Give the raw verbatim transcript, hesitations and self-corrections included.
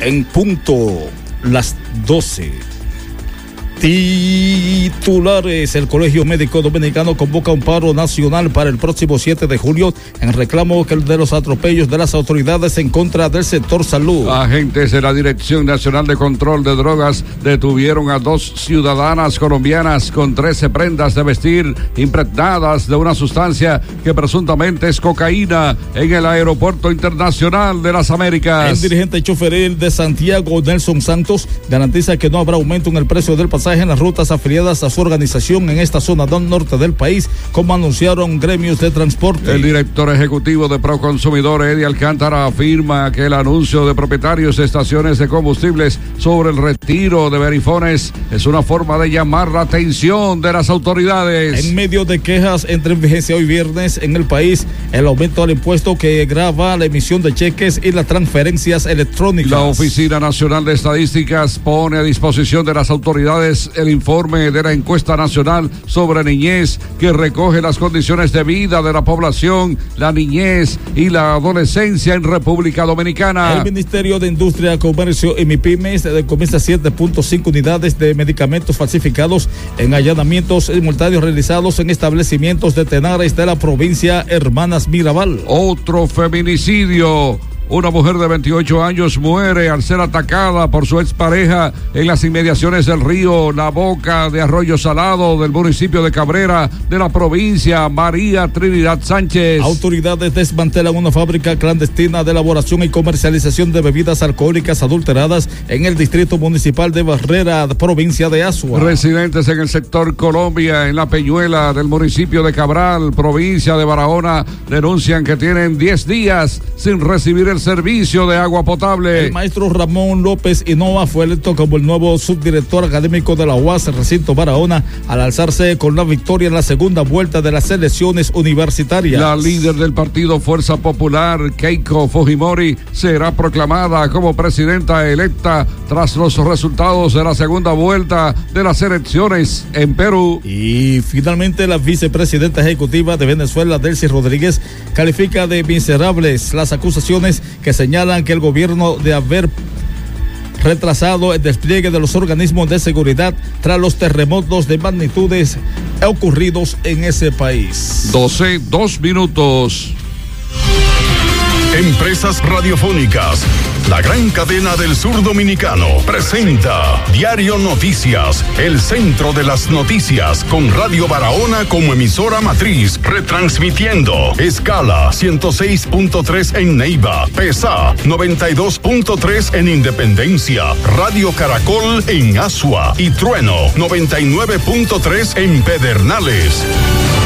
En punto las doce. Titulares: el Colegio Médico Dominicano convoca un paro nacional para el próximo siete de julio en reclamo de los atropellos de las autoridades en contra del sector salud. Agentes de la Dirección Nacional de Control de Drogas detuvieron a dos ciudadanas colombianas con trece prendas de vestir impregnadas de una sustancia que presuntamente es cocaína en el Aeropuerto Internacional de las Américas. El dirigente choferil de Santiago, Nelson Santos, garantiza que no habrá aumento en el precio del pasaje en las rutas afiliadas a su organización en esta zona norte del país, como anunciaron gremios de transporte. El director ejecutivo de Proconsumidor, Eddie Alcántara, afirma que el anuncio de propietarios de estaciones de combustibles sobre el retiro de verifones es una forma de llamar la atención de las autoridades. En medio de quejas entre vigencia hoy viernes en el país, el aumento del impuesto que grava la emisión de cheques y las transferencias electrónicas. La Oficina Nacional de Estadísticas pone a disposición de las autoridades el informe de la encuesta nacional sobre niñez, que recoge las condiciones de vida de la población, la niñez y la adolescencia en República Dominicana. El Ministerio de Industria, Comercio y MIPIMES decomisa siete punto cinco unidades de medicamentos falsificados en allanamientos simultáneos realizados en establecimientos de Tenares de la provincia Hermanas Mirabal. Otro feminicidio. Una mujer de veintiocho años muere al ser atacada por su expareja en las inmediaciones del río La Boca de Arroyo Salado del municipio de Cabrera de la provincia María Trinidad Sánchez. Autoridades desmantelan una fábrica clandestina de elaboración y comercialización de bebidas alcohólicas adulteradas en el distrito municipal de Barrera, provincia de Azua. Residentes en el sector Colombia, en la Peñuela del municipio de Cabral, provincia de Barahona, denuncian que tienen diez días sin recibir el servicio de agua potable. El maestro Ramón López Hinoa fue electo como el nuevo subdirector académico de la U A S recinto Barahona al alzarse con la victoria en la segunda vuelta de las elecciones universitarias. La líder del partido Fuerza Popular, Keiko Fujimori, será proclamada como presidenta electa tras los resultados de la segunda vuelta de las elecciones en Perú. Y finalmente la vicepresidenta ejecutiva de Venezuela, Delcy Rodríguez, califica de miserables las acusaciones que señalan que el gobierno de haber retrasado el despliegue de los organismos de seguridad tras los terremotos de magnitudes ocurridos en ese país. doce, dos minutos. Empresas Radiofónicas, la gran cadena del sur dominicano, presenta Diario Noticias, el centro de las noticias, con Radio Barahona como emisora matriz, retransmitiendo escala ciento seis punto tres en Neiva, PESA noventa y dos punto tres en Independencia, Radio Caracol en Azua y Trueno noventa y nueve punto tres en Pedernales.